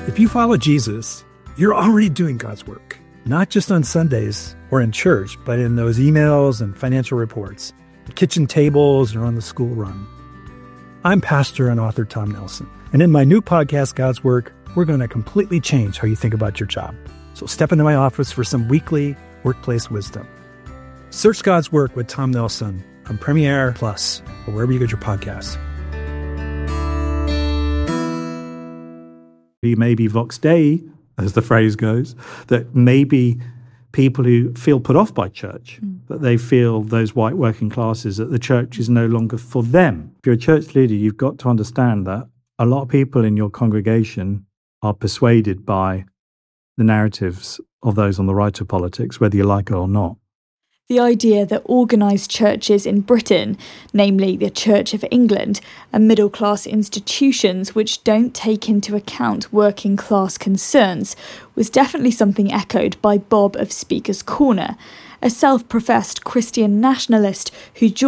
If you follow Jesus, you're already doing God's work, not just on Sundays or in church, but in those emails and financial reports, the kitchen tables, or on the school run. I'm pastor and author Tom Nelson, and in my new podcast, God's Work, we're going to completely change how you think about your job. So step into my office for some weekly workplace wisdom. Search God's Work with Tom Nelson on Premiere Plus or wherever you get your podcasts. Maybe Vox Dei, as the phrase goes, that maybe people who feel put off by church, that they feel, those white working classes, that the church is no longer for them. If you're a church leader, you've got to understand that a lot of people in your congregation are persuaded by the narratives of those on the right of politics, whether you like it or not. The idea that organised churches in Britain, namely the Church of England, are middle-class institutions which don't take into account working-class concerns, was definitely something echoed by Bob of Speaker's Corner, a self-professed Christian nationalist who